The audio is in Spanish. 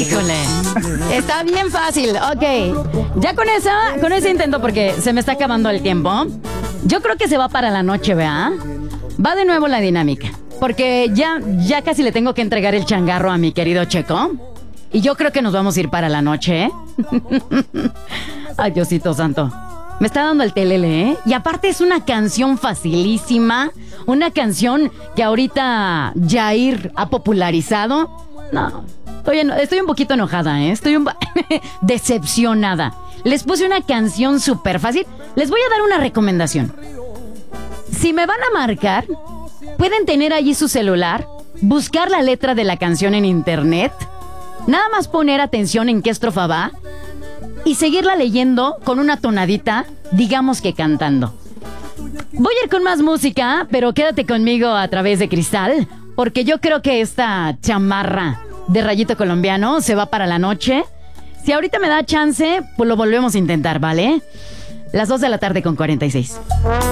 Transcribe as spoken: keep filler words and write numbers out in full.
Híjole. Está bien fácil. Ok. Ya con esa, con ese intento, porque se me está acabando el tiempo. Yo creo que se va para la noche, ¿verdad? Va de nuevo la dinámica. Porque ya, ya casi le tengo que entregar el changarro a mi querido Checo. Y yo creo que nos vamos a ir para la noche, ¿eh? Ay, Diosito santo. Me está dando el telele, ¿eh? Y aparte es una canción facilísima. Una canción que ahorita Jair ha popularizado. No, estoy, en, estoy un poquito enojada, ¿eh? Estoy un, decepcionada. Les puse una canción súper fácil. Les voy a dar una recomendación. Si me van a marcar, pueden tener allí su celular, buscar la letra de la canción en internet, nada más poner atención en qué estrofa va y seguirla leyendo con una tonadita, digamos que cantando. Voy a ir con más música, pero quédate conmigo a través de Cristal, porque yo creo que esta chamarra de Rayito Colombiano se va para la noche. Si ahorita me da chance, pues lo volvemos a intentar, ¿vale? Las dos de la tarde con cuarenta y seis.